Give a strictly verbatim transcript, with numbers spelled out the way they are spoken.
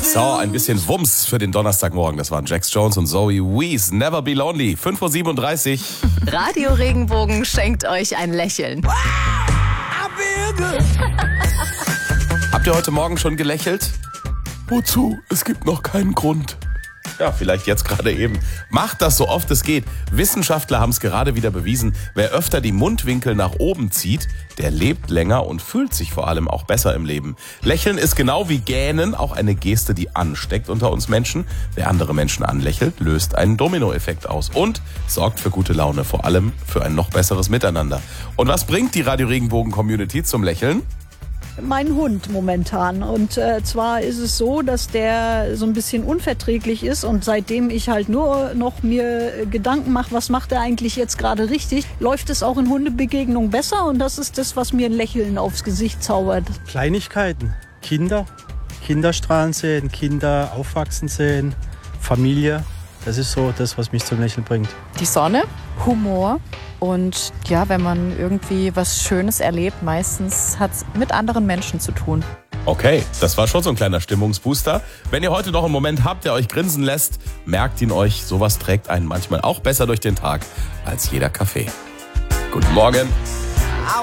So, ein bisschen Wumms für den Donnerstagmorgen. Das waren Jax Jones und Zoe Wees. Never be lonely. fünf Uhr siebenunddreißig. Radio Regenbogen schenkt euch ein Lächeln. Habt ihr heute Morgen schon gelächelt? Wozu? Es gibt noch keinen Grund. Ja, vielleicht jetzt gerade eben. Macht das so oft es geht. Wissenschaftler haben es gerade wieder bewiesen. Wer öfter die Mundwinkel nach oben zieht, der lebt länger und fühlt sich vor allem auch besser im Leben. Lächeln ist genau wie Gähnen auch eine Geste, die ansteckt unter uns Menschen. Wer andere Menschen anlächelt, löst einen Dominoeffekt aus und sorgt für gute Laune, vor allem für ein noch besseres Miteinander. Und was bringt die Radio Regenbogen Community zum Lächeln? Mein Hund momentan. Und äh, zwar ist es so, dass der so ein bisschen unverträglich ist und seitdem ich halt nur noch mir Gedanken mache, was macht er eigentlich jetzt gerade richtig, läuft es auch in Hundebegegnungen besser und das ist das, was mir ein Lächeln aufs Gesicht zaubert. Kleinigkeiten, Kinder, Kinderstrahlen sehen, Kinder aufwachsen sehen, Familie. Das ist so das, was mich zum Lächeln bringt. Die Sonne, Humor und ja, wenn man irgendwie was Schönes erlebt, meistens hat es mit anderen Menschen zu tun. Okay, das war schon so ein kleiner Stimmungsbooster. Wenn ihr heute noch einen Moment habt, der euch grinsen lässt, merkt ihn euch, sowas trägt einen manchmal auch besser durch den Tag als jeder Kaffee. Guten Morgen.